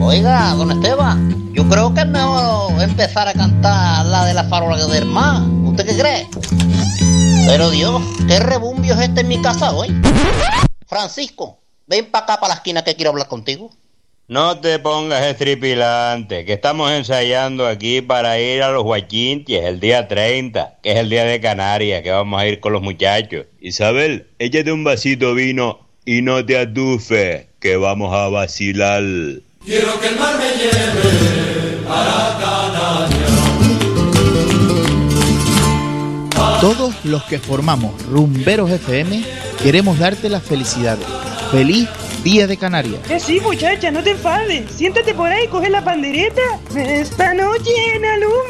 Oiga, don Esteban, yo creo que es mejor empezar a cantar la de la farola del mar. ¿Usted qué cree? Pero Dios, qué rebumbio es este en mi casa hoy. Francisco, ven para acá, para la esquina, que quiero hablar contigo. No te pongas estripilante, que estamos ensayando aquí para ir a los Huachinties el día 30, que es el día de Canarias, que vamos a ir con los muchachos. Isabel, échate un vasito vino y no te atufes, que vamos a vacilar. Quiero que el mar me lleve para Canarias. Todos los que formamos Rumberos FM queremos darte las felicidades. ¡Feliz Día de Canarias! Sí, muchacha, no te enfades. Siéntate por ahí y coge la pandereta. Esta noche en Alum.